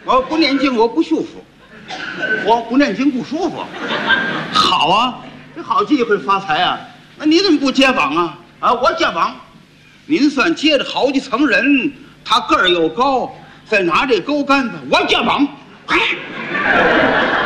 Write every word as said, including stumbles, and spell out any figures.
我不念经我不舒服，我不念经不舒服。好啊，这好机会发财啊！那你怎么不接榜啊？啊，我接榜。您算接着好几层人，他个儿又高，再拿这钩竿子，我接榜。哎。